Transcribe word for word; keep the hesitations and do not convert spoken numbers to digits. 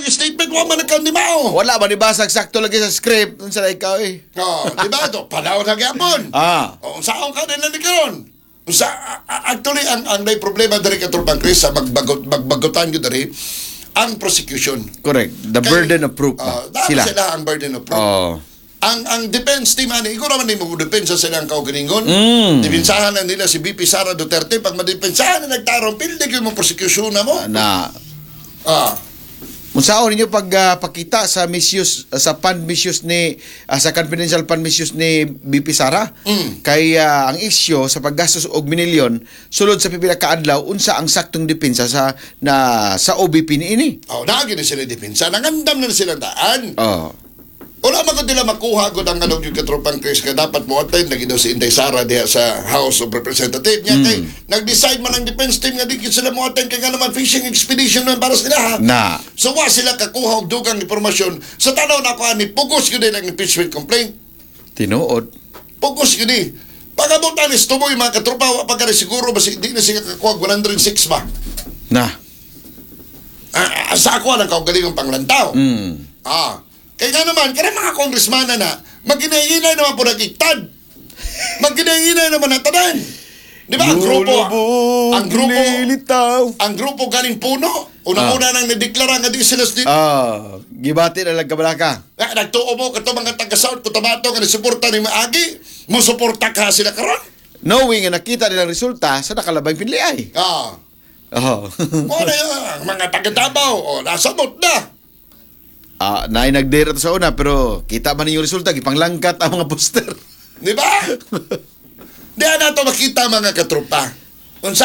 yung statement mo man nagkandimao. Wala ba, di ba? Sakto lagi sa script. Unsa na ikaw eh. Oh, di ba? Ito, panahon na gyapon. Ah. O, saan ka din na ni karon? Sa, actually, ang, ang may problema dari ka Tropang Chris, sa magbagot, magbagotan yun dari, ang prosecution. Correct. The Kay- burden of proof. Uh, ba? sila. Sila. sila ang burden of proof. Oh. Ang ang defense team ani, ikaw naman ni mo depensa sila ang kaugalingon. Mm. Depensahan na nila si B P Sara Duterte pag madepensahan na nagtarong pilde gyud mo prosecution na mo. Na. Ah. Unsaon ninyo pag ah, pakita sa misuse ah, sa fund misuse ni ah, sa confidential fund misuse ni B P Sara? Mm. Kay ah, ang isyu sa paggastos og minilyon sulod sa pipila ka adlaw unsa ang saktong depensa sa na sa O B P ni ini? Oh, naagi na sila depensa. Nangandam na sila daan. Oh. Wala man ko nila makuha ko ang anong yung katropang Chris ka dapat mo attend lagi daw si Inday Sara diha sa House of Representatives. Nya kay nag-decide man ang defense team nga di gid sila mo attend kay nga naman fishing expedition man para sila ha. Na. So wa sila kakuha og dugang impormasyon sa tanaw na ko ani pugos gyud ang impeachment complaint. Tinuod. Pugos gyud ni. Pagabutan is tumoy mga katropa wa pa kani siguro basi di na sila kakuha one hundred six ba. Na. Ah, ah, sa ako lang kaugalingong panglantaw. Mm. Ah. Kaya nga naman, kaya mga congressman na na, maginainay naman po nagiktad. Maginainay naman na tanan. Di ba? Ang grupo, ang grupo, ang grupo galing puno. Una-una nang nadeklara nga di sila dito. Ah, gibati na lang kabalaka. Nagtuo mo, kato mga taga-South, Cotabato, nga nasuporta ni Maagi, mo suporta ka sila karon. Knowing nga nakita nilang resulta sa nakalabay pinliay. Ah. Oh. Mo na yun, mga taga-Tabaw, o, nasabot na. Ah, naay nagdira to sa una pero kita man ninyo resulta gipanglangkat ang mga poster. Di ba? Di na ito makita mga katropa. Kung